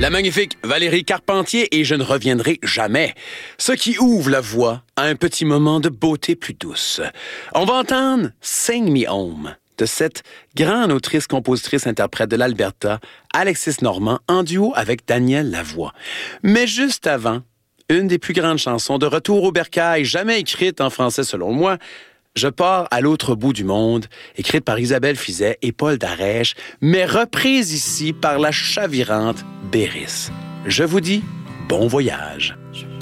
la magnifique Valérie Carpentier et Je ne reviendrai jamais. Ce qui ouvre la voie à un petit moment de beauté plus douce. On va entendre Sing Me Home de cette grande autrice, compositrice, interprète de l'Alberta, Alexis Normand, en duo avec Daniel Lavoie. Mais juste avant, une des plus grandes chansons de Retour au bercail, jamais écrite en français selon moi, Je pars à l'autre bout du monde, écrite par Isabelle Fizet et Paul Darèche, mais reprise ici par la chavirante Béris. Je vous dis bon voyage.